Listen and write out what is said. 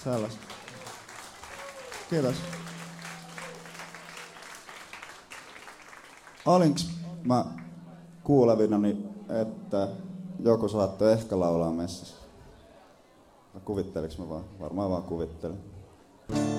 Sellaista. Kiitos. Olinks mä kuulevinani, että joku saattoi ehkä laulaa messissä? Kuvitteliks mä vaan? Varmaan vaan kuvittelin.